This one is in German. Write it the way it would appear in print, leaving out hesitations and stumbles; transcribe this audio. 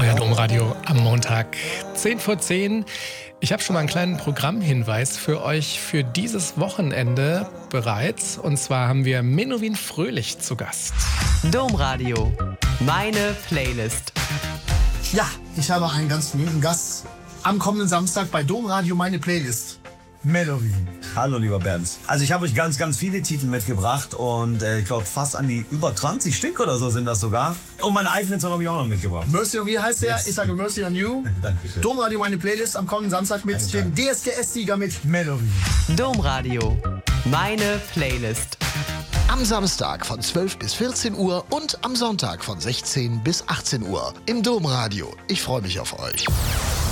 Euer Domradio am Montag 10 vor 10. Ich habe schon mal einen kleinen Programmhinweis für euch für dieses Wochenende bereits. Und zwar haben wir Menowin Fröhlich zu Gast. Domradio, meine Playlist. Ja, ich habe einen ganz berühmten Gast am kommenden Samstag bei Domradio, meine Playlist. Menowin. Hallo lieber Bernd. Also ich habe euch ganz, ganz viele Titel mitgebracht und ich glaube fast an die über 20 Stück oder so sind das sogar. Und meine eigenen Song habe ich auch noch mitgebracht. Mercy on Me heißt der. Yes. Ich sage Mercy on You. Dankeschön. Domradio, meine Playlist am kommenden Samstag mit dem DSDS-Sieger mit Menowin. Domradio, meine Playlist. Am Samstag von 12 bis 14 Uhr und am Sonntag von 16 bis 18 Uhr im Domradio. Ich freue mich auf euch.